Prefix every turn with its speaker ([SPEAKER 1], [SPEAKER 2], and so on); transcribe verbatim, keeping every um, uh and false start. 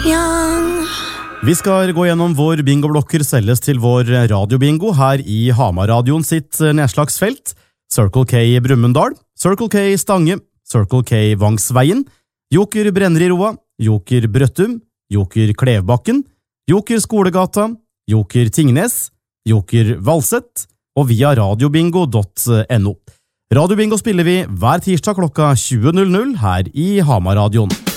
[SPEAKER 1] young.
[SPEAKER 2] Vi skal gå gjennom hvor bingoblokker selges til vår radiobingo her i Hamar-radioen sitt nedslagsfelt. Circle K Brumunddal, Circle K Stange, Circle K Vangsveien, Joker Brenneroa, Joker Brøttum, Joker Klevbakken, Joker Skolegata, Joker Tingnes, Joker Valsett og via radiobingo punktum no. Radiobingo spiller vi hver tirsdag klokka tjue null null her i Hamar-radioen.